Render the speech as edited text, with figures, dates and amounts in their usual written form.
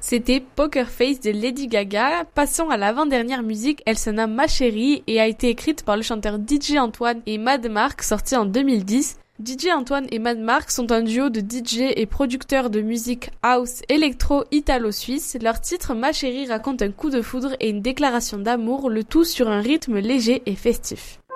C'était Poker Face de Lady Gaga. Passons à l'avant-dernière musique, elle se nomme Ma Chérie et a été écrite par le chanteur DJ Antoine et Mad Mark, sorti en 2010. DJ Antoine et Mad Mark sont un duo de DJ et producteurs de musique house électro italo-suisse. Leur titre Ma Chérie raconte un coup de foudre et une déclaration d'amour, le tout sur un rythme léger et festif.